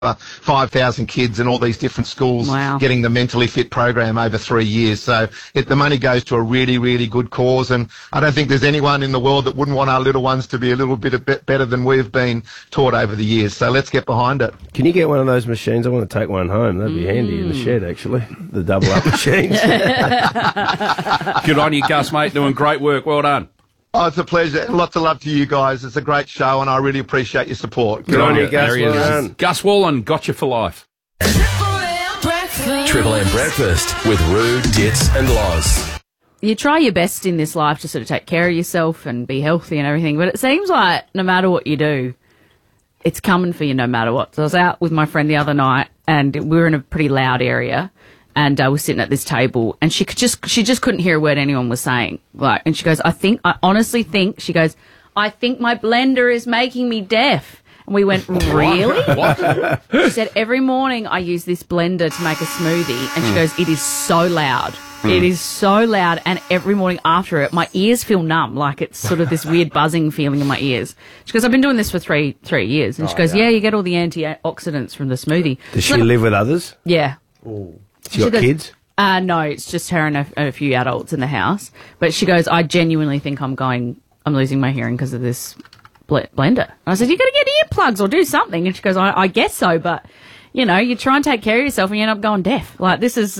5,000 kids in all these different schools. Wow. Getting the Mentally Fit program over 3 years. So the money goes to a really, really good cause, and I don't think there's anyone in the world that wouldn't want our little ones to be a little bit better than we've been taught over the years. So let's get behind it. Can you get one of those machines? I want to take one home. That'd be handy in the shed, actually. The double-up machines. Good on you, Gus, mate. Doing great work. Well done. Oh, it's a pleasure. Lots of love to you guys. It's a great show, and I really appreciate your support. Good on you, Gus. There he is. Well done. Gus Wallen, got you for life. Triple M Breakfast with Roo, Dits and Loz. You try your best in this life to sort of take care of yourself and be healthy and everything, but it seems like no matter what you do, it's coming for you no matter what. So I was out with my friend the other night, and we were in a pretty loud area, and I was sitting at this table, and she just couldn't hear a word anyone was saying. Like, and she goes, I honestly think, she goes, I think my blender is making me deaf. And we went, really? What? She said, every morning I use this blender to make a smoothie, and she goes, it is so loud. It is so loud, and every morning after it, my ears feel numb, like it's sort of this weird buzzing feeling in my ears. She goes, I've been doing this for three years. And she goes, yeah, you get all the antioxidants from the smoothie. Does she live with others? Yeah. She got kids? No, it's just her and a few adults in the house. But she goes, I genuinely think I'm losing my hearing because of this blender. And I said, you got to get earplugs or do something. And she goes, I guess so, but, you know, you try and take care of yourself and you end up going deaf. Like, this is...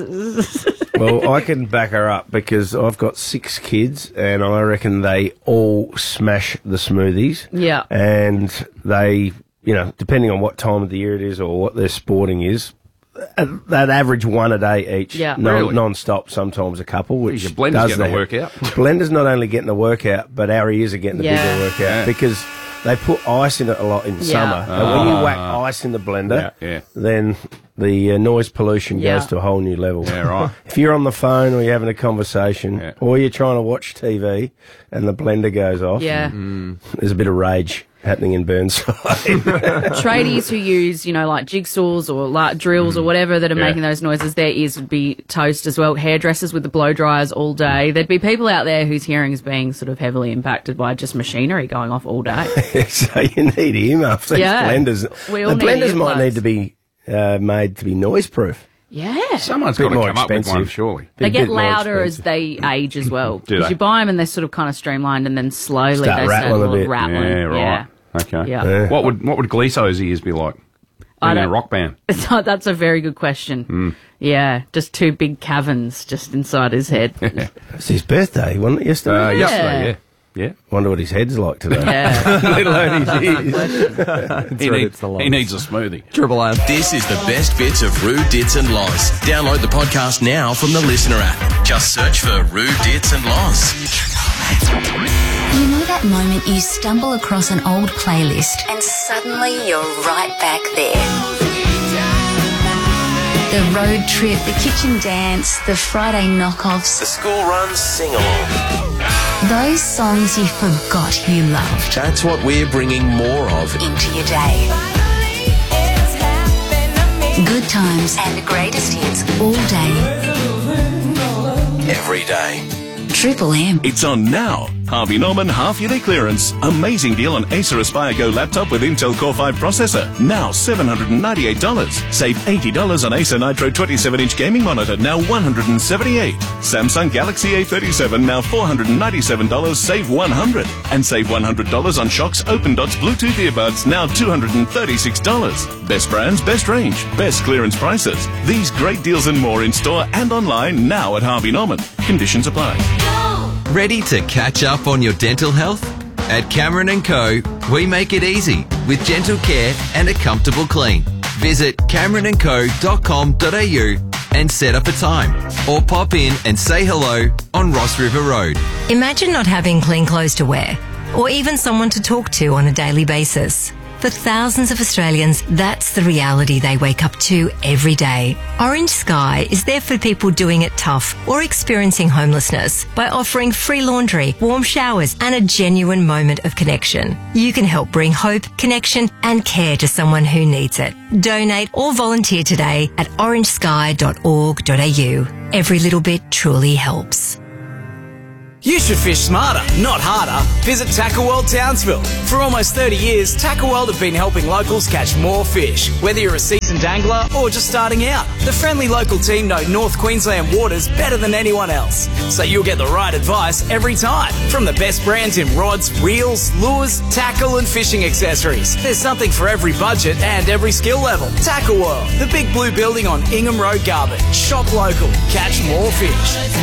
Well, I can back her up because I've got 6 kids and I reckon they all smash the smoothies. Yeah. And they, you know, depending on what time of the year it is or what their sporting is, that average one a day each, Yeah. Really? non-stop, sometimes a couple, which Your blender's does getting a the workout. Blender's not only getting a workout, but our ears are getting a Yeah. bigger workout Yeah. because they put ice in it a lot in summer. And when you whack ice in the blender, then the noise pollution goes to a whole new level. Yeah, right. If you're on the phone or you're having a conversation or you're trying to watch TV and the blender goes off, there's a bit of rage happening in Burnside. Tradies who use, you know, like jigsaws or like drills or whatever that are making those noises, their ears would be toast as well. Hairdressers with the blow dryers all day. There'd be people out there whose hearing is being sort of heavily impacted by just machinery going off all day. So you need earmuffs. These blenders. We all the need blenders might earplugs. need to be made to be noise-proof. Yeah. Someone's Bit got to more come up with expensive. one, surely. They Bit get more louder as expensive. they age as well. Do Because they? you buy them and they're sort of kind of streamlined, and then slowly Start they rattling a start bit. rattling. Yeah, right. Okay. Yeah. What would Gleeso's ears be like? I In a don't- rock band. That's a very good question. Yeah, just 2 big caverns just inside his head. It's his birthday, wasn't it, yesterday? Yesterday, yeah. Wonder what his head's like today. Yeah. Let alone his ears. He needs a smoothie. Triple M. This is the best bits of Roo, Dits and Loz. Download the podcast now from the Listener app. Just search for Roo, Dits and Loz. You know that moment you stumble across an old playlist and suddenly you're right back there. The road trip, the kitchen dance, the Friday knockoffs, The school runs sing-along. those songs you forgot you loved That's what we're bringing more of. into your day. Good times and the greatest hits all day. Every day. Triple M. It's on now. Harvey Norman half-yearly clearance. Amazing deal on Acer Aspire Go laptop with Intel Core 5 processor. Now $798. Save $80 on Acer Nitro 27-inch gaming monitor. Now $178. Samsung Galaxy A37. Now $497. Save $100. And save $100 on Shox Open Dots Bluetooth earbuds. Now $236. Best brands, best range, best clearance prices. These great deals and more in store and online now at Harvey Norman. Conditions apply. Ready to catch up on your dental health? At Cameron & Co, we make it easy with gentle care and a comfortable clean. Visit cameronandco.com.au and set up a time, or pop in and say hello on Ross River Road. Imagine not having clean clothes to wear, or even someone to talk to on a daily basis. For thousands of Australians, that's the reality they wake up to every day. Orange Sky is there for people doing it tough or experiencing homelessness by offering free laundry, warm showers, and a genuine moment of connection. You can help bring hope, connection, and care to someone who needs it. Donate or volunteer today at orangesky.org.au. Every little bit truly helps. You should fish smarter, not harder. Visit Tackle World Townsville. For almost 30 years, Tackle World have been helping locals catch more fish. Whether you're a seasoned angler or just starting out, the friendly local team know North Queensland waters better than anyone else. So you'll get the right advice every time. From the best brands in rods, reels, lures, tackle and fishing accessories. There's something for every budget and every skill level. Tackle World, the big blue building on Ingham Road, Garbutt. Shop local, catch more fish.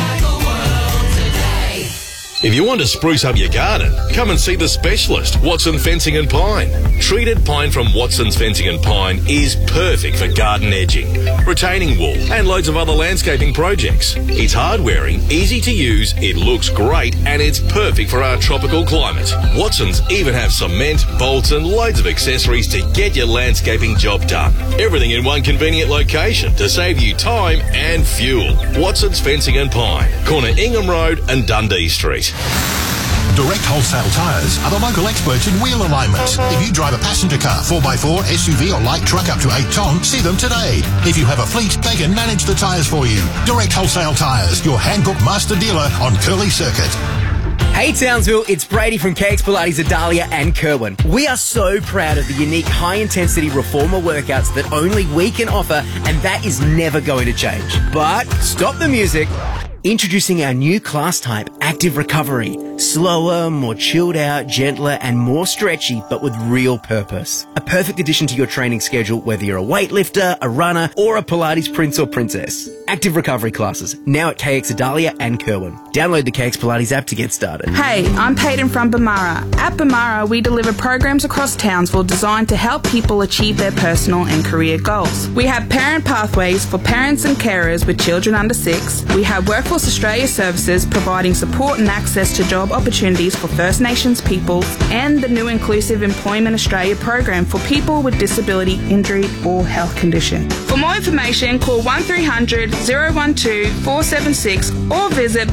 If you want to spruce up your garden, come and see the specialist, Watson Fencing and Pine. Treated pine from Watson's Fencing and Pine is perfect for garden edging, retaining wall, and loads of other landscaping projects. It's hard-wearing, easy to use, it looks great, and it's perfect for our tropical climate. Watson's even have cement, bolts, and loads of accessories to get your landscaping job done. Everything in one convenient location to save you time and fuel. Watson's Fencing and Pine, corner Ingham Road and Dundee Street. Direct Wholesale Tyres are the local experts in wheel alignment. If you drive a passenger car, 4x4, SUV or light truck up to 8 tonne, see them today. If you have a fleet, they can manage the tyres for you. Direct Wholesale Tyres, your handbook master dealer on Curly Circuit. Hey Townsville, it's Brady from KX Pilates Adalia and Kerwin. We are so proud of the unique high-intensity reformer workouts that only we can offer, and that is never going to change. But stop the music. Introducing our new class type, Active Recovery. Slower, more chilled out, gentler and more stretchy, but with real purpose. A perfect addition to your training schedule, whether you're a weightlifter, a runner or a Pilates prince or princess. Active Recovery classes, now at KX Adalia and Kerwin. Download the KX Pilates app to get started. Hey, I'm Peyton from Bamara. At Bamara, we deliver programs across Townsville designed to help people achieve their personal and career goals. We have parent pathways for parents and carers with children under 6. We have Workforce Australia services providing support and access to job opportunities for First Nations peoples, and the new Inclusive Employment Australia program for people with disability, injury or health condition. For more information, call 1300 012 476 or visit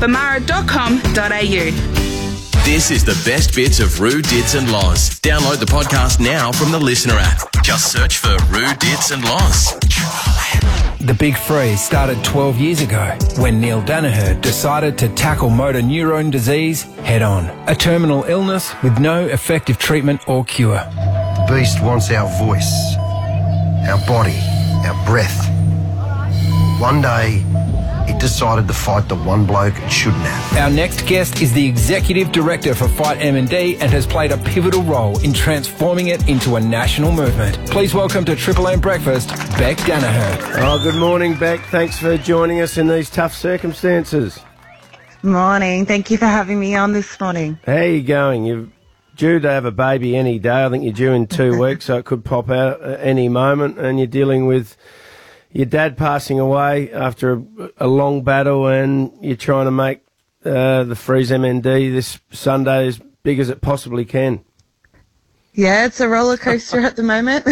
bamara.com.au. This is the best bits of Roo, Dits and Loz. Download the podcast now from the Listener app. Just search for Roo, Dits and Loz. The Big Freeze started 12 years ago when Neil Danaher decided to tackle motor neurone disease head on. A terminal illness with no effective treatment or cure. The beast wants our voice, our body, our breath. One day, it decided to fight the one bloke it shouldn't have. Our next guest is the Executive Director for Fight M&D and has played a pivotal role in transforming it into a national movement. Please welcome to Triple M Breakfast, Beck Danaher. Oh, good morning, Beck. Thanks for joining us in these tough circumstances. Morning. Thank you for having me on this morning. How are you going? You're due to have a baby any day. I think you're due in 2 weeks, so it could pop out at any moment, and you're dealing with your dad passing away after a long battle, and you're trying to make the Freeze MND this Sunday as big as it possibly can. Yeah, it's a roller coaster at the moment.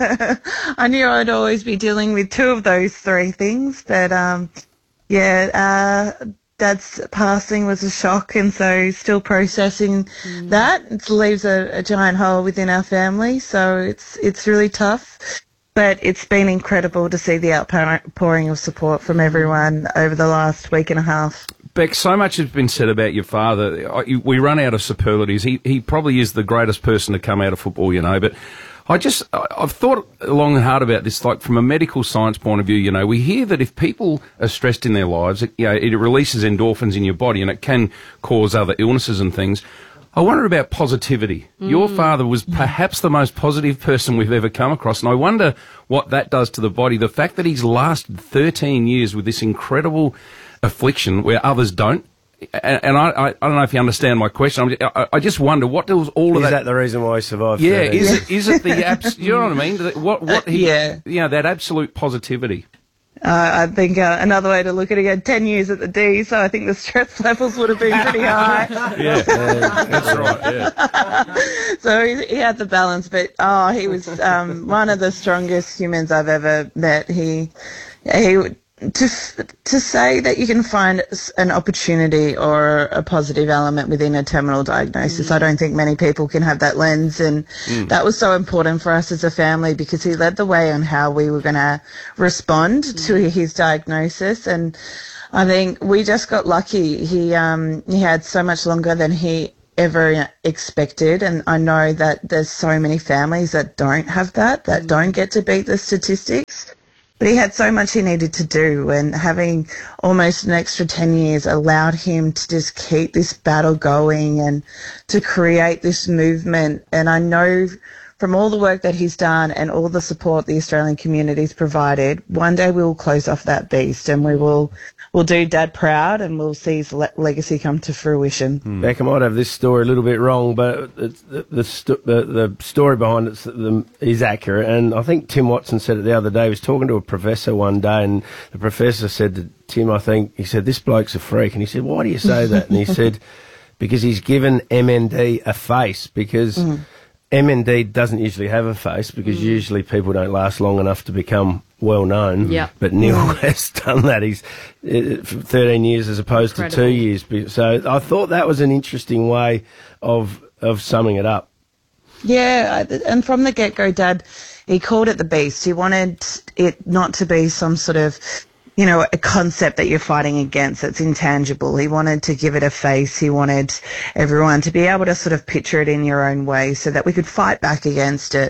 I knew I'd always be dealing with 2 of those 3 things, but Dad's passing was a shock, and so still processing that. It leaves a giant hole within our family, so it's really tough. But it's been incredible to see the outpouring of support from everyone over the last week and a half. Beck, so much has been said about your father. We run out of superlatives. He probably is the greatest person to come out of football, you know, but I've thought long and hard about this, like from a medical science point of view. You know, we hear that if people are stressed in their lives, it releases endorphins in your body and it can cause other illnesses and things. I wonder about positivity. Your father was perhaps the most positive person we've ever come across, and I wonder what that does to the body. The fact that he's lasted 13 years with this incredible affliction where others don't. And I don't know if you understand my question. I just wonder, what does all of that... Is that the reason why he survived? Yeah, is it the... you know what I mean? That absolute positivity. I think another way to look at it, again, 10 years at the D, so I think the stress levels would have been pretty high. Yeah, that's right, yeah. So he had the balance, but he was one of the strongest humans I've ever met. He to say that you can find an opportunity or a positive element within a terminal diagnosis, I don't think many people can have that lens, and that was so important for us as a family because he led the way on how we were going to respond to his diagnosis. And I think we just got lucky. He had so much longer than he ever expected, and I know that there's so many families that don't have that don't get to beat the statistics. But he had so much he needed to do, and having almost an extra 10 years allowed him to just keep this battle going and to create this movement. And I know from all the work that he's done and all the support the Australian community's provided, one day we will close off that beast and we'll do Dad proud, and we'll see his legacy come to fruition. Beck, I might have this story a little bit wrong, but the story behind it is accurate. And I think Tim Watson said it the other day. He was talking to a professor one day, and the professor said to Tim, he said, "This bloke's a freak." And he said, "Why do you say that?" And he said, "Because he's given MND a face, because MND doesn't usually have a face, because usually people don't last long enough to become well known." Yep. But Neil has done that. He's 13 years as opposed to 2 years. So I thought that was an interesting way of summing it up. Yeah, and from the get-go, Dad, he called it the beast. He wanted it not to be some sort of, a concept that you're fighting against that's intangible. He wanted to give it a face. He wanted everyone to be able to sort of picture it in your own way so that we could fight back against it.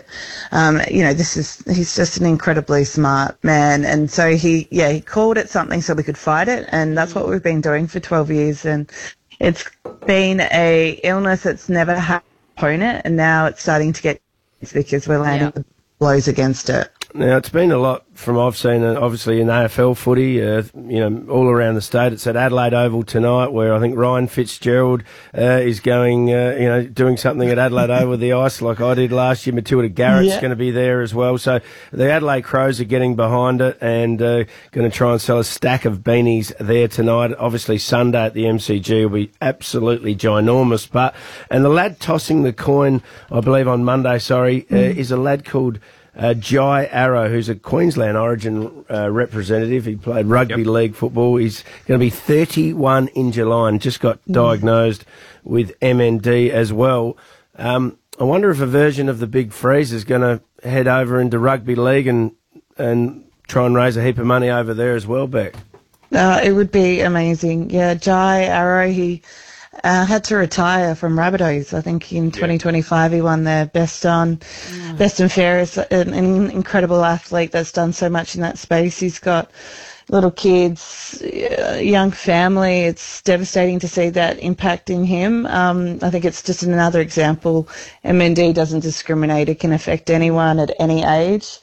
He's just an incredibly smart man. And so he called it something so we could fight it. And that's what we've been doing for 12 years. And it's been a illness that's never had an opponent. And now it's starting to get because we're landing the blows against it. Now, it's been a lot from I've seen, obviously, in AFL footy, all around the state. It's at Adelaide Oval tonight, where I think Ryan Fitzgerald is going, doing something at Adelaide Oval with the ice like I did last year. Matilda Garrett's going to be there as well. So the Adelaide Crows are getting behind it and going to try and sell a stack of beanies there tonight. Obviously, Sunday at the MCG will be absolutely ginormous. And the lad tossing the coin, I believe on Monday, is a lad called Jai Arrow, who's a Queensland Origin representative. He played rugby league football. He's going to be 31 in July and just got diagnosed with MND as well. I wonder if a version of the Big Freeze is going to head over into rugby league and try and raise a heap of money over there as well, Beck. It would be amazing. Yeah, Jai Arrow, he had to retire from Rabbitohs. I think in 2025 he won their best and fairest, an incredible athlete that's done so much in that space. He's got little kids, young family. It's devastating to see that impacting him. I think it's just another example. MND doesn't discriminate. It can affect anyone at any age.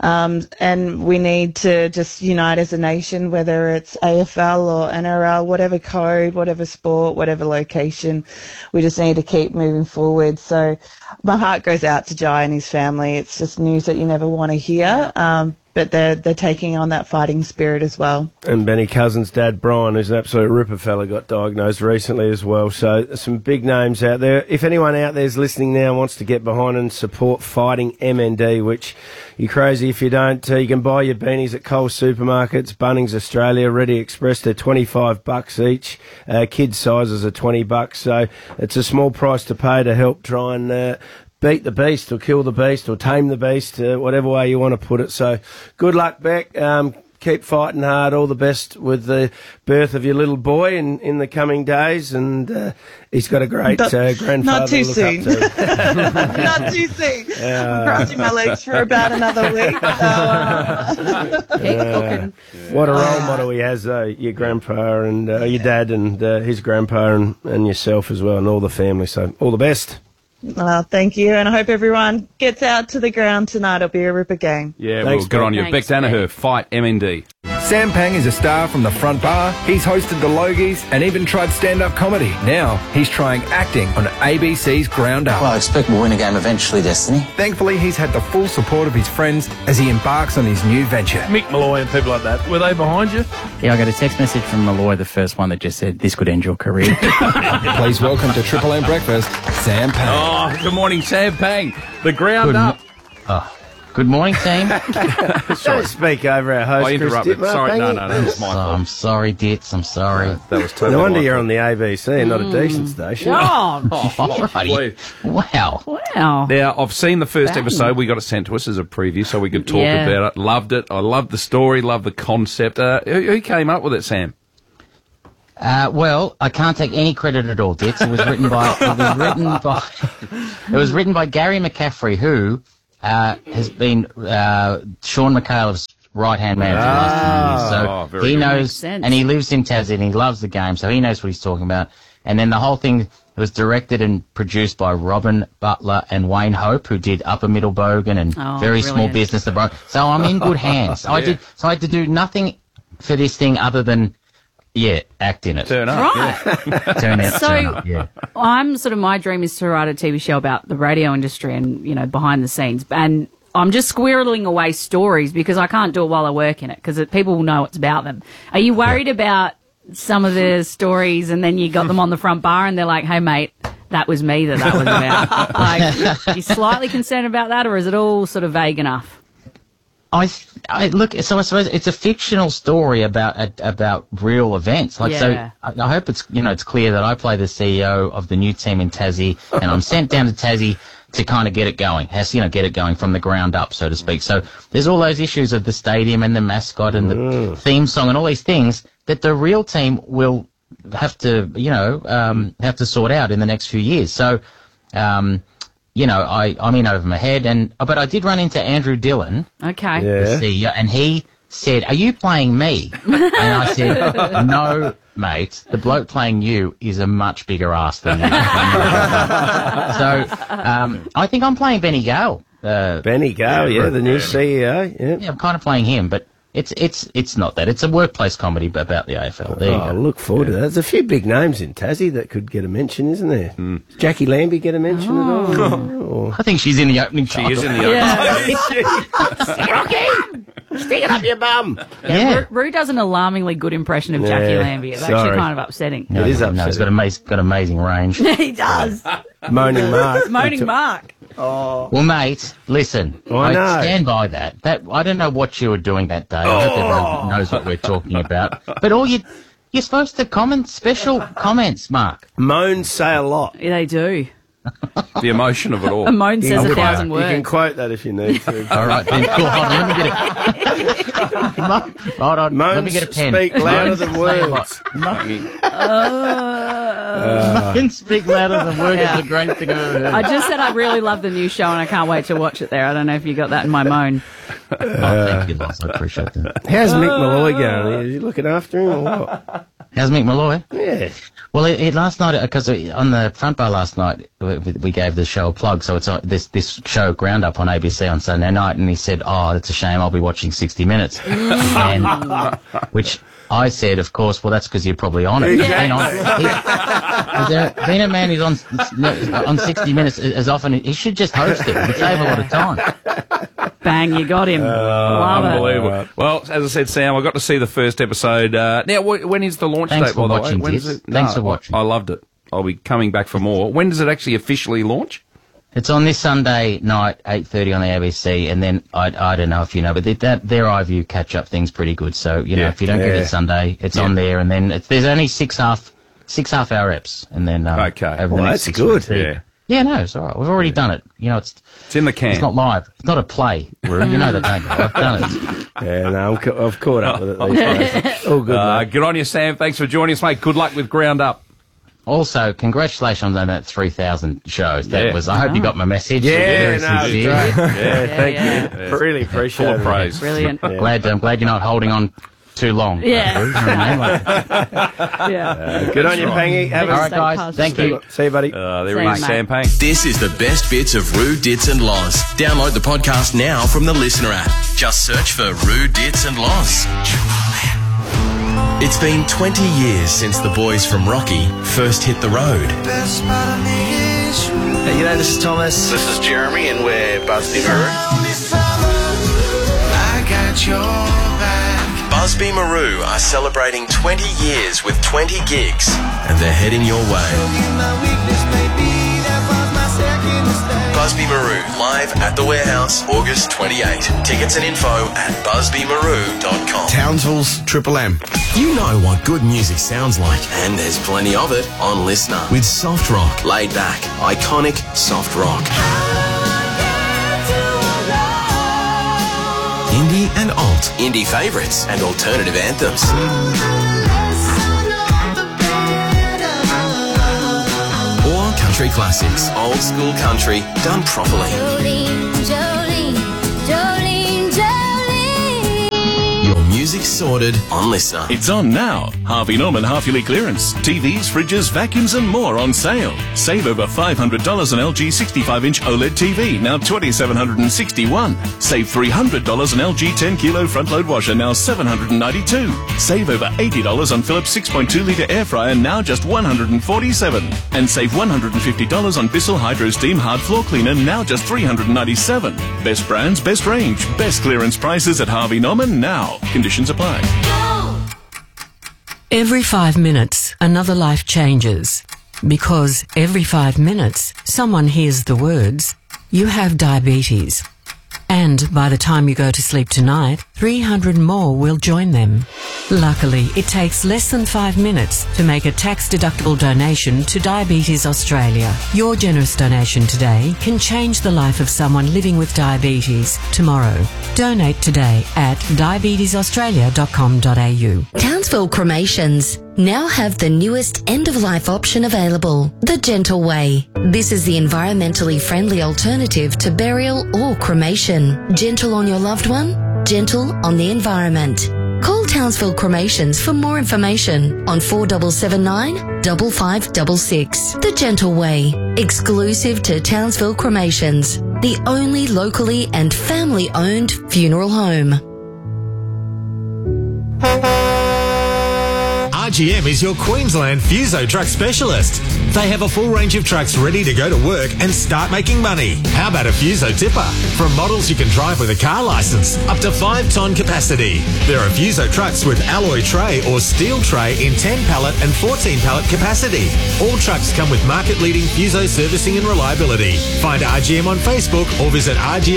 And we need to just unite as a nation, whether it's AFL or NRL, whatever code, whatever sport, whatever location. We just need to keep moving forward. So my heart goes out to Jai and his family. It's just news that you never want to hear. But they're taking on that fighting spirit as well. And Benny Cousins' dad, Brian, who's an absolute ripper fella, got diagnosed recently as well. So some big names out there. If anyone out there's listening now wants to get behind and support fighting MND, which you're crazy if you don't, you can buy your beanies at Coles Supermarkets, Bunnings Australia, Ready Express. They're $25 each. Kids' sizes are $20. So it's a small price to pay to help try and beat the beast or kill the beast or tame the beast, whatever way you want to put it. So good luck, Beck. Keep fighting hard. All the best with the birth of your little boy in the coming days. And he's got a great grandfather not too to look soon. up to. Not too soon. I'm crossing my legs for about another week. What a role model he has, though, your grandpa and your dad and his grandpa and yourself as well, and all the family. So all the best. Well, thank you, and I hope everyone gets out to the ground tonight. It'll be a ripper game. Yeah, well, good on you. Beck Danaher, fight MND. Sam Pang is a star from the front bar. He's hosted the Logies and even tried stand-up comedy. Now he's trying acting on ABC's Ground Up. Well, I expect we'll win a game eventually, Destiny. Thankfully, he's had the full support of his friends as he embarks on his new venture. Mick Malloy and people like that, were they behind you? Yeah, I got a text message from Malloy, the first one, that just said, this could end your career. Please welcome to Triple M Breakfast, Sam Pang. Oh, good morning, Sam Pang. The Ground Up. Good morning, team. Don't speak over our host, I interrupted. Chris Dittmar, Sorry, thank no, you. it's my fault. I'm sorry, Dits. I'm sorry. That was totally No wonder my you're fault. on the ABC and not a decent station. Oh, Alrighty. Wow. wow. Now, I've seen the first Bang. episode. We got it sent to us as a preview so we could talk Yeah. about it. Loved it. I loved the story, loved the concept. Who came up with it, Sam? Well, I can't take any credit at all, Dits. It was written by Gary McCaffrey, who has been Sean McHale's right-hand man for the last 2 years. So very he good. knows, Makes sense. and he lives in Tassie, and he loves the game, so he knows what he's talking about. And then the whole thing was directed and produced by Robin Butler and Wayne Hope, who did Upper Middle Bogan and Very Small brilliant. Business. So I'm in good hands. I had to do nothing for this thing other than act in it. Turn up. Right. Turn out. So- turn up, yeah. I'm sort of, my dream is to write a TV show about the radio industry and, you know, behind the scenes. And I'm just squirreling away stories because I can't do it while I work in it because people will know it's about them. Are you worried about some of the stories and then you got them on the front bar and they're like, hey, mate, that was me that was about? Like, are you slightly concerned about that, or is it all sort of vague enough? I look. So I suppose it's a fictional story about real events. Like, Yeah. so I hope it's clear that I play the CEO of the new team in Tassie, and I'm sent down to Tassie to kind of get it going. Get it going from the ground up, so to speak. So there's all those issues of the stadium and the mascot and the theme song and all these things that the real team will have to sort out in the next few years. So. I'm in over my head, but I did run into Andrew Dillon, Okay. the CEO, and he said, "Are you playing me?" And I said, "No, mate. The bloke playing you is a much bigger ass than you." So I think I'm playing Benny Gale. Benny Gale, the new CEO. Yeah. Yeah, I'm kind of playing him, but it's not that. It's a workplace comedy about the AFL. There you I go. look forward to that. There's a few big names in Tassie that could get a mention, isn't there? Jackie Lambie get a mention at all? I think she's in the opening. She is in the opening. Rocky! Stick it up your bum! Yeah. Roo does an alarmingly good impression of Jackie Lambie. It's actually kind of upsetting. No, It is No, he's got amazing range. He does. Moaning Mark. Moaning Mark. Well, mate, listen. I know. Stand by that. I don't know what you were doing that day. I hope everyone knows what we're talking about. But you're supposed to comment special comments, Mark. Moans say a lot. Yeah, they do. The emotion of it all. A moan says 1,000 You can words. quote that if you need to. All right, then. Cool. Hold on, let me get a pen. Speak louder than Moans say a words. lot. Moans speak louder than words is a great thing I've ever heard. I just said I really love the new show and I can't wait to watch it there. I don't know if you got that in my moan. Thank you, Loz. I appreciate that. How's Mick Malloy going? Are you looking after him or what? How's Mick Malloy? Yeah. Well, last night, because on the front bar last night, we gave the show a plug. So it's this show Ground Up on ABC on Sunday night, and he said, "Oh, it's a shame. I'll be watching 60 Minutes," and which I said, of course, well, that's because you're probably on it. Being a man who's on 60 Minutes as often, he should just host it. It would save a lot of time. Bang, you got him. Love Unbelievable. Well, as I said, Sam, I got to see the first episode. Now, when is the launch Thanks date, for by the way? watching, When is Tiz. it? Thanks for watching. I loved it. I'll be coming back for more. When does it actually officially launch? It's on this Sunday night, 8:30 on the ABC, and then I don't know if you know, but their iView catch-up thing's pretty good. So, if you don't get it Sunday, it's on there, and then there's only six half-hour eps, and then Okay. over the Well, next that's 6 good. weeks. Yeah. Yeah, no, it's all right. We've already done it. It's in the can. It's not live. It's not a play, Roo. You know that, don't you? I've done it. Yeah, no, I've caught up with it these days. All good, mate. Good on you, Sam. Thanks for joining us, mate. Good luck with Ground Up. Also, congratulations on that 3,000 shows. That was. I hope you got my message. Yeah, Very no, sincere. it's great. Yeah, thank yeah. you. Really appreciate Full of it. praise. Brilliant. I'm glad you're not holding on too long. Yeah. Roo. You know what I mean? Yeah. Good on you, Pangy. Have All a right, guys. Thank you. See you, buddy. There Same, he is, mate. Sam Payne. This is the best bits of Roo, Dits and Loz. Download the podcast now from the Listener app. Just search for Roo, Dits and Loz. It's been 20 years since the boys from Rocky first hit the road. Hey, this is Thomas. This is Jeremy, and we're Busby Maroon. Busby Maru are celebrating 20 years with 20 gigs, and they're heading your way. Busby Maroon, live at the Warehouse, August 28. Tickets and info at busbymaroon.com. Townsville's Triple M. You know what good music sounds like, and there's plenty of it on Listener. With soft rock, laid back, iconic soft rock. Indie and alt, indie favourites and alternative anthems. Or country classics, old school country done properly. Jolene, Jolene, Jolene, Jolene. Your music sorted on Listener. It's on now. Harvey Norman half-yearly clearance. TVs, fridges, vacuums and more on sale. Save over $500 on LG 65-inch OLED TV, now $2,761. Save $300 on LG 10-kilo front-load washer, now $792. Save over $80 on Philips 6.2-litre air fryer, now just $147. And save $150 on Bissell Hydro Steam hard floor cleaner, now just $397. Best brands, best range, best clearance prices at Harvey Norman now. Conditions apply. Every 5 minutes, another life changes. Because every 5 minutes, someone hears the words, "You have diabetes." And by the time you go to sleep tonight, 300 more will join them. Luckily, it takes less than 5 minutes to make a tax-deductible donation to Diabetes Australia. Your generous donation today can change the life of someone living with diabetes tomorrow. Donate today at diabetesaustralia.com.au. Townsville Cremations now have the newest end-of-life option available, the Gentle Way. This is the environmentally friendly alternative to burial or cremation. Gentle on your loved one, gentle on the environment. Call Townsville Cremations for more information on 4779 5566. The Gentle Way, exclusive to Townsville Cremations, the only locally and family-owned funeral home. RGM is your Queensland Fuso truck specialist. They have a full range of trucks ready to go to work and start making money. How about a Fuso tipper? From models you can drive with a car licence, up to 5-tonne capacity. There are Fuso trucks with alloy tray or steel tray in 10 pallet and 14 pallet capacity. All trucks come with market-leading Fuso servicing and reliability. Find RGM on Facebook or visit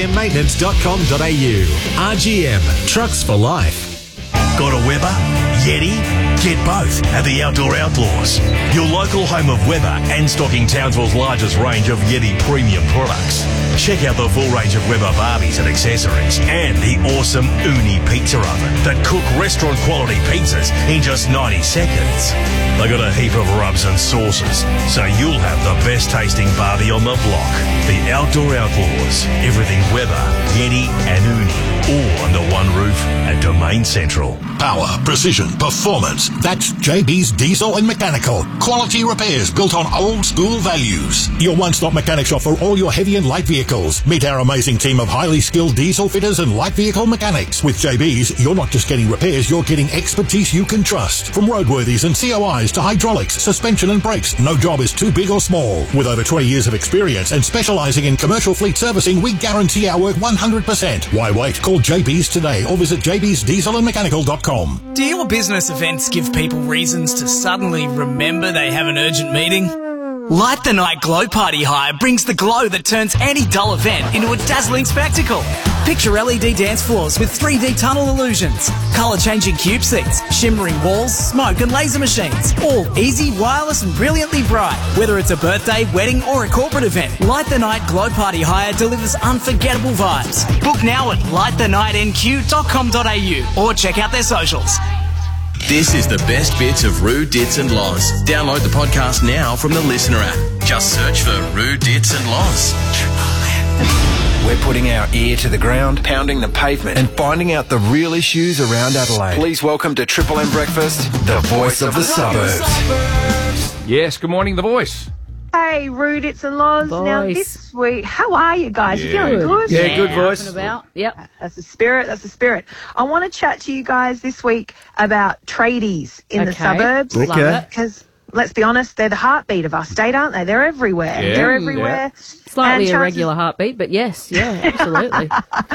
rgmmaintenance.com.au. RGM, trucks for life. Got a Weber? Yeti? Get both at the Outdoor Outlaws, your local home of Weber and stocking Townsville's largest range of Yeti premium products. Check out the full range of Weber Barbies and accessories and the awesome Uni pizza oven that cook restaurant quality pizzas in just 90 seconds. They got a heap of rubs and sauces, so you'll have the best tasting Barbie on the block. The Outdoor Outlaws, everything Weber, Yeti and Uni, all under one roof at Domain Central. Power, precision, performance. That's JB's Diesel and Mechanical. Quality repairs built on old school values. Your one-stop mechanic shop for all your heavy and light vehicles. Meet our amazing team of highly skilled diesel fitters and light vehicle mechanics. With JB's, you're not just getting repairs, you're getting expertise you can trust. From roadworthies and COIs to hydraulics, suspension and brakes, no job is too big or small. With over 20 years of experience and specialising in commercial fleet servicing, we guarantee our work 100%. Why wait? Call JB's today or visit jbsdieselandmechanical.com. Do your business events give people reasons to suddenly remember they have an urgent meeting? Light the Night Glow Party Hire brings the glow that turns any dull event into a dazzling spectacle. Picture LED dance floors with 3D tunnel illusions, colour-changing cube seats, shimmering walls, smoke and laser machines. All easy, wireless and brilliantly bright. Whether it's a birthday, wedding or a corporate event, Light the Night Glow Party Hire delivers unforgettable vibes. Book now at lightthenightnq.com.au or check out their socials. This is the best bits of Roo, Dits and Loz. Download the podcast now from the Listener app. Just search for Roo, Dits and Loz. We're putting our ear to the ground, pounding the pavement, and finding out the real issues around Adelaide. Please welcome to Triple M Breakfast, the voice of the suburbs. Yes, good morning, The Voice. Hey, Rude, it's a Loz. Now, this week, how are you guys? You feeling good? Yeah, good voice. About. Yep. That's the spirit. That's the spirit. I want to chat to you guys this week about tradies in the suburbs. Okay. let's be honest, they're the heartbeat of our state, aren't they? They're everywhere. Yeah, They're everywhere. Slightly And irregular heartbeat, but yes, yeah, absolutely.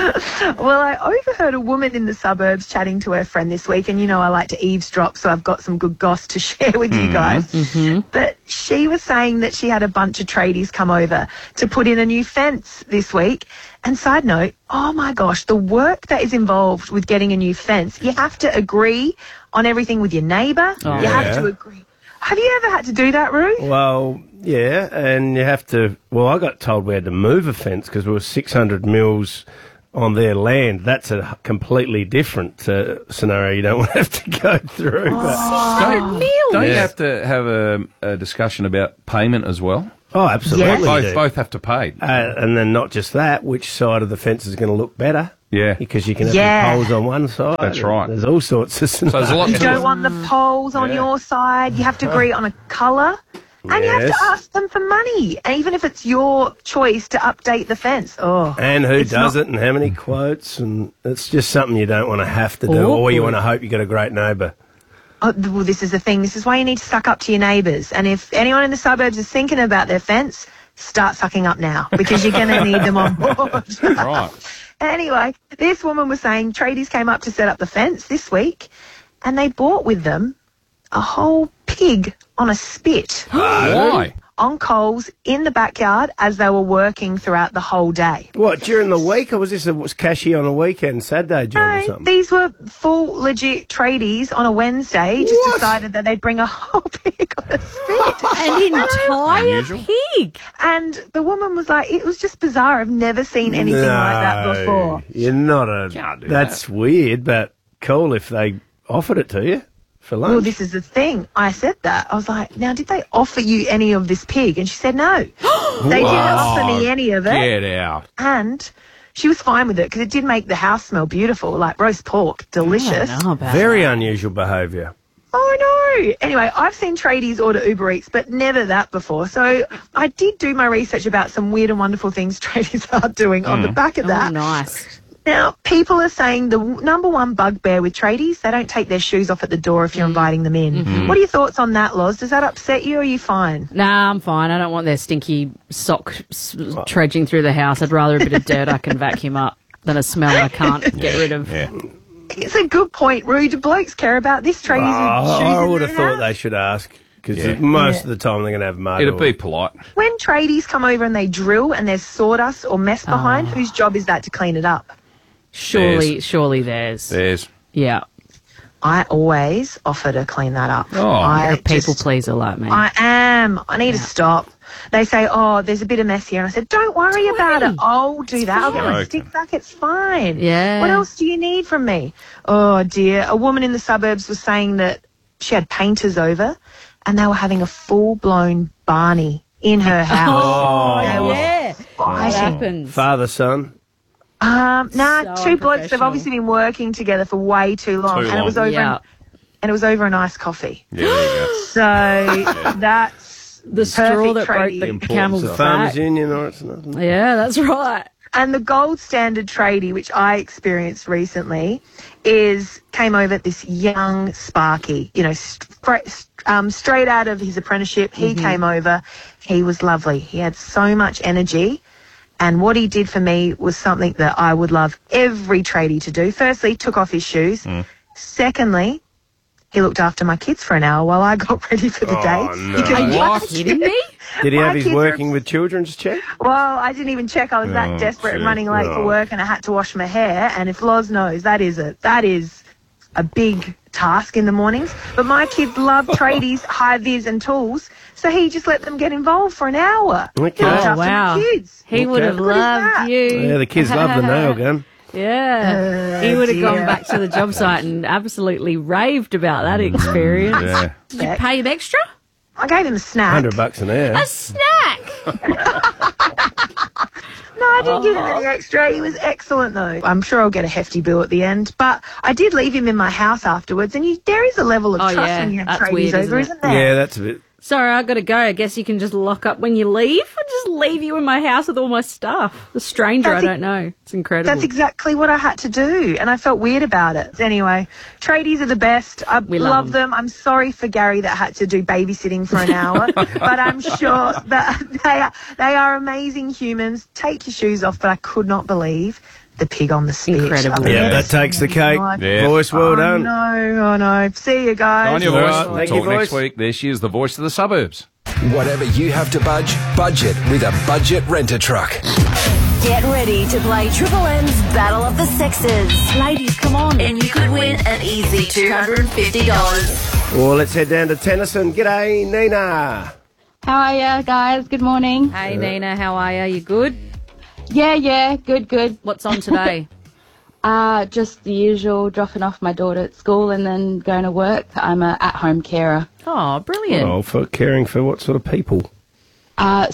Well, I overheard a woman in the suburbs chatting to her friend this week, and you know I like to eavesdrop, so I've got some good goss to share with you guys. But she was saying that she had a bunch of tradies come over to put in a new fence this week. And side note, oh my gosh, the work that is involved with getting a new fence, you have to agree on everything with your neighbour. Oh. You have Yeah. to agree. Have you ever had to do that, Roo? Well, yeah, and you have to... Well, I got told we had to move a fence because we were 600 mils on their land. That's a completely different scenario you don't want to have to go through. Oh. Don't you Yeah. have to have a discussion about payment as well? Oh, absolutely. Both have to pay. And then not just that, which side of the fence is going to look better? Yeah. Because you can have Yeah. your poles on one side. That's right. There's all sorts of scenarios. You don't want the poles on your side. You have to agree on a colour. And you have Yes. to ask them for money. And even if it's your choice to update the fence. Oh. And who it's does not- it and how many quotes. And it's just something you don't want to have to do. Or you want to hope you get a great neighbour. Oh, well, this is the thing. This is why you need to suck up to your neighbours. And if anyone in the suburbs is thinking about their fence, start sucking up now because you're going to need them on board. Right. Anyway, this woman was saying tradies came up to set up the fence this week and they bought with them a whole pig on a spit. Why? On coals in the backyard as they were working throughout the whole day. What, during the week? Or was this was cashy on a weekend, Saturday, John, or something? These were full legit tradies on a Wednesday. Just decided that they'd bring a whole pig on a spit. An entire pig. And the woman was like, it was just bizarre. I've never seen anything like that before. You're not a... Can't do That's weird, but cool if they offered it to you for lunch. Well, this is the thing. I said that. I was like, now, did they offer you any of this pig? And she said no. They didn't offer me any of it. Get out. And she was fine with it because it did make the house smell beautiful, like roast pork, delicious. Very unusual behaviour. Oh, no. Anyway, I've seen tradies order Uber Eats, but never that before. So I did do my research about some weird and wonderful things tradies are doing on the back of that. Oh, nice. Now, people are saying the number one bugbear with tradies, they don't take their shoes off at the door if you're inviting them in. What are your thoughts on that, Loz? Does that upset you or are you fine? Nah, I'm fine. I don't want their stinky sock trudging through the house. I'd rather a bit of dirt I can vacuum up than a smell I can't get rid of. Yeah. It's a good point, Roo. Do blokes care about this? Tradies with shoes I in would have their thought house? they should ask, because Yeah. most of the time they're going to have mud. It'd be polite. When tradies come over and they drill and there's sawdust or mess behind, whose job is that to clean it up? Surely theirs. Theirs. Yeah. I always offer to clean that up. You're a people pleaser like me. I am. I need to stop. They say, oh, there's a bit of mess here. And I said, don't worry about it. I'll do that. I'll get my fine. stick back. It's fine. Yeah. What else do you need from me? Oh, dear. A woman in the suburbs was saying that she had painters over and they were having a full-blown Barney in her house. Oh, They were yeah. fighting. What happens? Father, son. Nah, So two blokes. They've unprofessional. obviously been working together for way too long, Too and it was long. over. Yeah. And it was over an iced coffee. Yeah, there you go. So that's The straw that broke tradie. the camel's The Farmers back. Union or it's nothing. Yeah, that's right. And the gold standard tradie, which I experienced recently, came over this young Sparky, straight out of his apprenticeship. He came over. He was lovely. He had so much energy. And what he did for me was something that I would love every tradie to do. Firstly, took off his shoes. Secondly, he looked after my kids for an hour while I got ready for the day. no. Because Are you my kidding me? Did he My have his kids working with children's check? Well, I didn't even check. I was that Oh, desperate and gee. running late for Oh. work, and I had to wash my hair. And if Loz knows, that is a big task in the mornings. But my kids love tradies, high vis, and tools, so he just let them get involved for an hour. Okay. He looked Oh, after wow. the kids. He would have What is loved that? you. Yeah, the kids love the nail gun. Yeah. He would have gone back to the job site and absolutely raved about that experience. Yeah. Did you pay him extra? I gave him a snack. $100 an hour. A snack! No, I didn't give him any extra. He was excellent, though. I'm sure I'll get a hefty bill at the end. But I did leave him in my house afterwards, and there is a level of Oh, trust yeah. when you have That's tradies weird, over, isn't isn't there? Yeah, that's a bit Sorry, I gotta go. I guess you can just lock up when you leave. I just leave you in my house with all my stuff. A stranger I don't know. It's incredible. That's exactly what I had to do, and I felt weird about it. Anyway, tradies are the best. I love them. I'm sorry for Gary that had to do babysitting for an hour, but I'm sure that they are amazing humans. Take your shoes off, but I could not believe the pig on the spit. Incredible. Yeah, that takes the cake. Voice, well done. Oh no. See you guys. On your voice. Right, We'll thank talk you, next voice. week. There she is, the voice of the suburbs. Whatever you have to budget with a budget renter truck. Get ready to play Triple M's Battle of the Sexes. Ladies, come on. And you could win an easy $250. Well, let's head down to Tennyson. G'day, Nina. How are you guys? Good morning. Hey, Nina, how are you? You good? Yeah, good. What's on today? Just the usual, dropping off my daughter at school and then going to work. I'm a at-home carer. Oh, brilliant. Oh, for caring for what sort of people? Our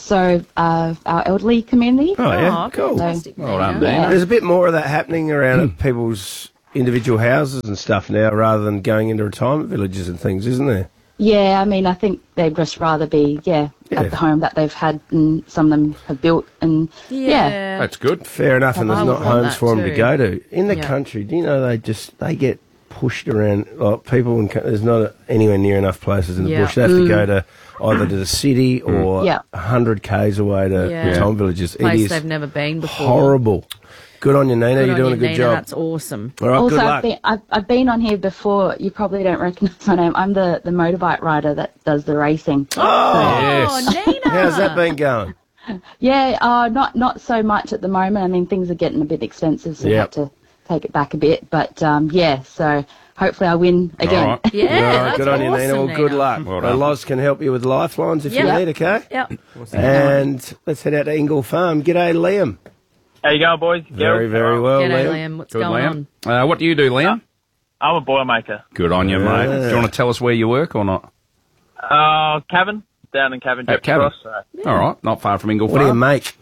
elderly community. Oh, yeah, cool. Fantastic, Well done, Nina. There's a bit more of that happening around at people's individual houses and stuff now rather than going into retirement villages and things, isn't there? Yeah, I mean, I think they'd just rather be, at the home that they've had and some of them have built and, yeah. That's good. Fair enough, and I there's would not want homes that for them to too. go to. In the Yeah. country, do you know they get pushed around, like people, there's not anywhere near enough places in the Yeah. bush. They have to go to either to the city or Yeah. 100 k's away to retirement villages. Place It is they've never been before. horrible. Good on you, Nina. Good You're on doing you, a good Nina. job. That's awesome. All right, Also, good luck. I've been on here before. You probably don't recognise my name. I'm the motorbike rider that does the racing. yes. Nina. How's that been going? Yeah, not so much at the moment. I mean, things are getting a bit expensive, so I Yep. have to take it back a bit. But, so hopefully I win again. All right. Yeah, All right, that's good on you, Nina. awesome, Well, good Nina. luck. Well done. Loz can help you with lifelines if you Yep. need, okay? Yep. And let's head out to Ingle Farm. G'day, Liam. How you going, boys? Very, very well, G'day, Liam. Liam. What's Good, going Liam. on? What do you do, Liam? I'm a boilermaker. Good on you, mate. Do you want to tell us where you work or not? Cavan, down in Cavan, At Jack Cavan. Cross. All right, not far from Ingle What do you Farm. make?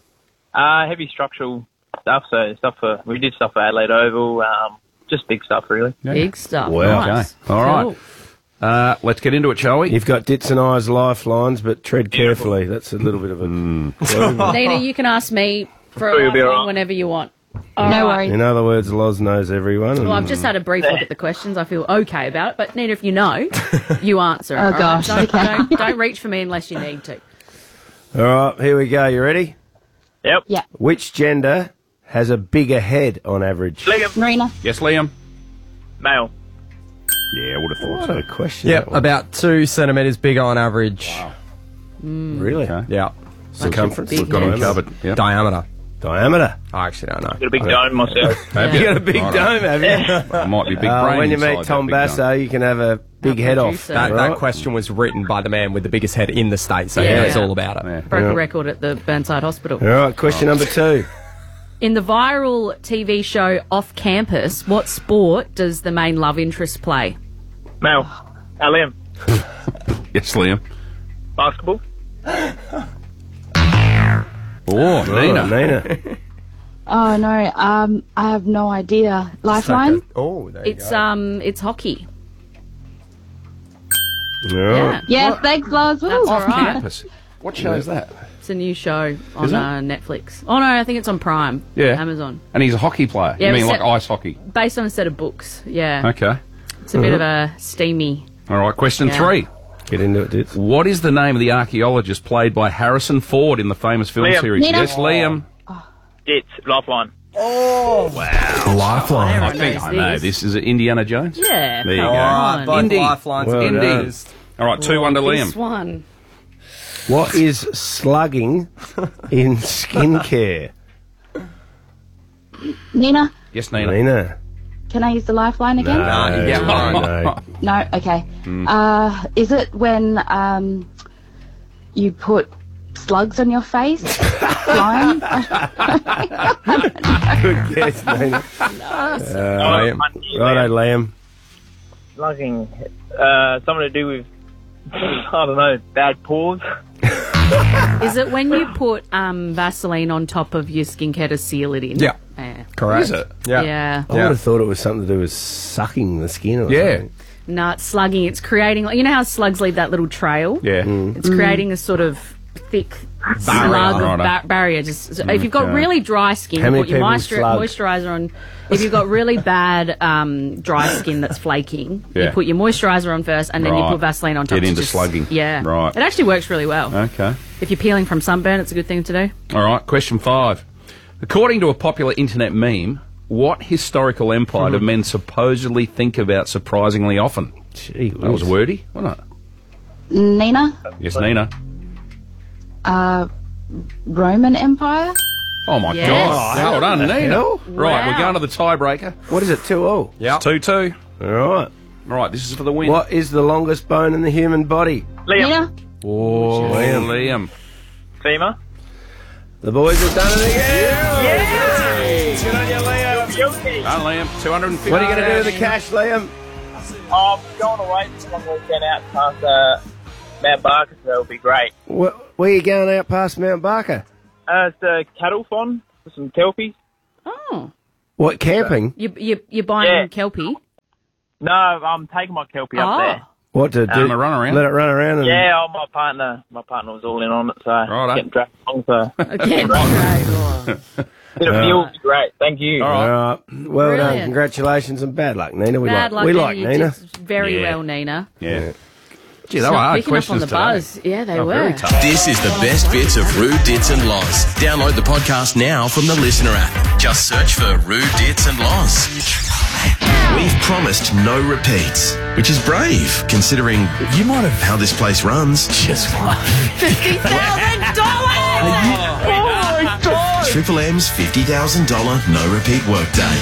Heavy structural stuff, we did stuff for Adelaide Oval, just big stuff, really. Big stuff. Wow. Nice. Okay. All right. Cool. Let's get into it, shall we? You've got Dits and I's lifelines, but tread carefully. That's a little bit of a... Nina, you can ask me for Sure, a you'll be all lifeline right. whenever you want. All No right. worries. In other words, Loz knows everyone. Well, I've just had a brief look at the questions. I feel okay about it. But, Nina, if you know, you answer. Oh, all right? gosh, Don't reach for me unless you need to. All right, here we go. You ready? Yep. Yeah. Which gender has a bigger head on average? Liam, Marina. Yes, Liam? male. Yeah, I would have thought What so. a question. Yep, that was. about 2 centimetres bigger on average. Really? Okay. Yeah. Circumference? Big We've got them heads. covered. Yeah. Diameter. Diameter. I actually don't know. Got a big dome myself. Have You you? got a big Righto. dome, have you? I might be big brain When you inside meet that Tom big dome. Basso, you can have a big head off. producer. That right? question was written by the man with the biggest head in the state, so he Yeah. knows all about it. Yeah. Broke a record at the Burnside Hospital. All right, question number 2. In the viral TV show Off Campus, what sport does the main love interest play? Male. Liam, Yes, Liam. basketball. Oh, Nina. Nina. Oh, no. I have no idea. Lifeline? Oh, there you It's go. it's hockey. All right. Yeah. Yes, thanks, Loz. Woo. That's all right. Campus. What show is that? It's a new show on Is it? Netflix. Oh no, I think it's on Prime. Yeah. Amazon. And he's a hockey player. Yeah, you mean it's like set- ice hockey? Based on a set of books. Yeah. Okay. It's a bit of a steamy. All right, question Yeah. 3. Get into it, Dits. What is the name of the archaeologist played by Harrison Ford in the famous film Liam. series? Nina. Yes, Liam. It's lifeline. Lifeline. I think I know. This is Indiana Jones. Yeah. There you come go. on. Both Indy. lifelines Well are done. used. All right, 2-1 to This Liam. one. What is slugging in skincare? Nina, Yes, Nina. Nina. can I use the lifeline again? No, you get one. No. No? Okay. Is it when you put slugs on your face? Slime? Good guess, Nina. Liam. Righto, Liam. Slugging. Something to do with, I don't know, bad pores. Is it when you put Vaseline on top of your skincare to seal it in? Yeah. Yeah. Correct. Is it? Yeah. Yeah. I would have thought it was something to do with sucking the skin or Yeah. something. No, it's slugging. It's creating, you know how slugs leave that little trail? Yeah. It's creating a sort of thick slug of barrier. Just if you've got really dry skin, How you many put your people slug? moisturiser on. If you've got really bad dry skin that's flaking, you Yeah. put your moisturiser on first, and then you Right. put Vaseline on top. Get to into just- slugging. Yeah. Right. It actually works really well. Okay. If you're peeling from sunburn, it's a good thing to do. All right, question 5. According to a popular internet meme, what historical empire do men supposedly think about surprisingly often? Gee, that was wordy, wasn't it? Nina, Yes, Nina. Roman Empire. Oh, my Yes. God. Well done, What the Nina. hell? Right, Wow. we're going to the tiebreaker. What is it, 2-2? Yeah. 2-2. All right. Right, this is for the win. What is the longest bone in the human body? Liam. Oh, Liam. Femur. The boys have done it again. Good on you, Liam. Done, Liam. 250. What are you going to do with the cash, Liam? I'm going away for a long weekend out past Mount Barker, so it'll be great. Where are you going out past Mount Barker? It's a cattle farm for some kelpies. Oh. What, camping? You're buying Yeah. kelpie? No, I'm taking my kelpie up there. What to do? a run around? Let it run around? And Yeah, my partner was all in on it, so getting dragged along. So bit of fuel would be great. Thank you. All right. Well done. Brilliant. Congratulations and bad luck, Nina. We Bad luck. we Nina. like You Nina. did very Yeah. well, Nina. Yeah. Gee, they Stop were hard picking up on questions the today. buzz. Yeah, they Oh, were. very tough. This is the best bits of Rude Dits and Loz. Download the podcast now from the Listener app. Just search for Rude Dits and Loz. We've promised no repeats, which is brave, considering you might have how this place runs. Just one. $50,000! Oh my God! Triple M's $50,000 no repeat workday.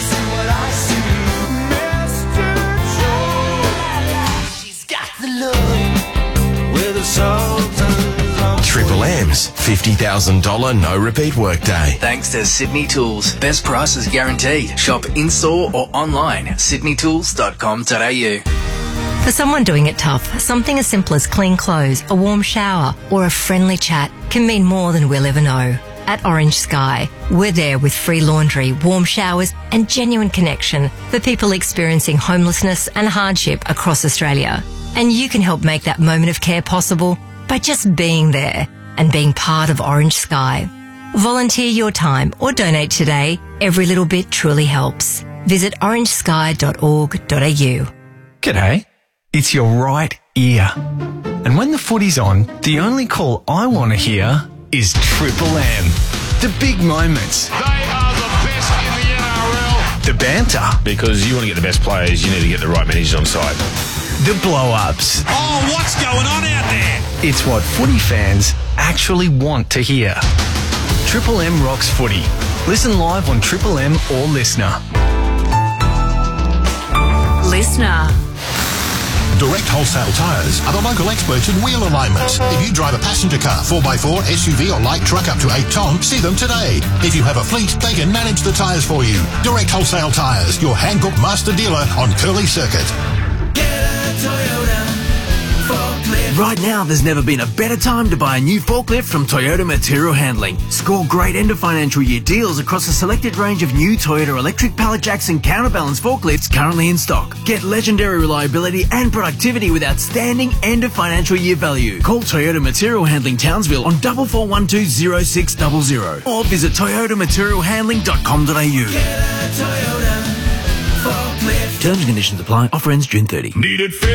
Triple M's $50,000 no repeat workday. Thanks to Sydney Tools. Best prices guaranteed. Shop in-store or online. sydneytools.com.au. For someone doing it tough, something as simple as clean clothes, a warm shower, or a friendly chat can mean more than we'll ever know. At Orange Sky, we're there with free laundry, warm showers, and genuine connection for people experiencing homelessness and hardship across Australia. And you can help make that moment of care possible by just being there and being part of Orange Sky. Volunteer your time or donate today. Every little bit truly helps. Visit orangesky.org.au. G'day. It's your right ear. And when the footy's on, the only call I want to hear is Triple M. The big moments. They are the best in the NRL. The banter. Because you want to get the best players, you need to get the right managers on side. The blow-ups. Oh, what's going on out there? It's what footy fans actually want to hear. Triple M rocks footy. Listen live on Triple M or Listener. Listener. Direct Wholesale Tyres are the local experts in wheel alignment. If you drive a passenger car, 4x4, SUV or light truck up to 8 tonne, see them today. If you have a fleet, they can manage the tyres for you. Direct Wholesale Tyres, your Hankook master dealer on Curly Circuit. Right now, there's never been a better time to buy a new forklift from Toyota Material Handling. Score great end of financial year deals across a selected range of new Toyota electric pallet jacks and counterbalance forklifts currently in stock. Get legendary reliability and productivity with outstanding end of financial year value. Call Toyota Material Handling Townsville on 4412 0600 or visit toyotamaterialhandling.com.au. Terms and conditions apply. Offer ends June 30. Need it